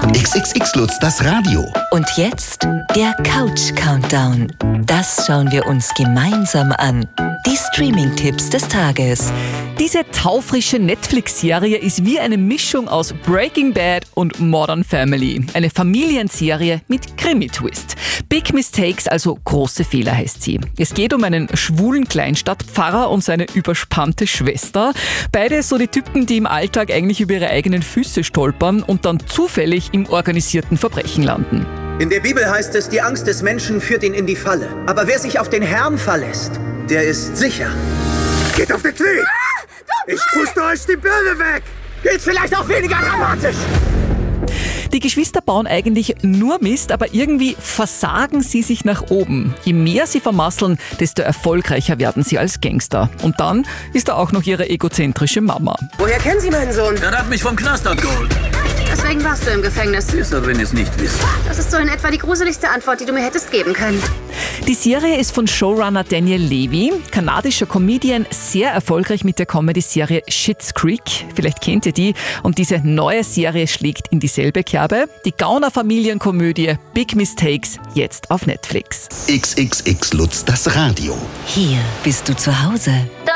XXX Lutz, das Radio. Und jetzt der Couch-Countdown. Das schauen wir uns gemeinsam an. Die Streaming-Tipps des Tages. Diese taufrische Netflix-Serie ist wie eine Mischung aus Breaking Bad und Modern Family. Eine Familienserie mit Krimi-Twist. Big Mistakes, also große Fehler heißt sie. Es geht um einen schwulen Kleinstadtpfarrer und seine überspannte Schwester. Beide so die Typen, die im Alltag eigentlich über ihre eigenen Füße stolpern und dann zufällig im organisierten Verbrechen landen. In der Bibel heißt es, die Angst des Menschen führt ihn in die Falle. Aber wer sich auf den Herrn verlässt, der ist sicher. Geht auf die Knie! Ich puste euch die Birne weg! Geht's vielleicht auch weniger dramatisch? Die Geschwister bauen eigentlich nur Mist, aber irgendwie versagen sie sich nach oben. Je mehr sie vermasseln, desto erfolgreicher werden sie als Gangster. Und dann ist da auch noch ihre egozentrische Mama. Woher kennen Sie meinen Sohn? Er hat mich vom Knast abgeholt. Deswegen warst du im Gefängnis. Ist er, wenn ihr es nicht wisst. Das ist so in etwa die gruseligste Antwort, die du mir hättest geben können. Die Serie ist von Showrunner Daniel Levy, kanadischer Comedian, sehr erfolgreich mit der Comedy-Serie Schitt's Creek. Vielleicht kennt ihr die. Und diese neue Serie schlägt in dieselbe Kerbe. Die Gauner-Familienkomödie Big Mistakes, jetzt auf Netflix. XXX Lutz, das Radio. Hier bist du zu Hause. Da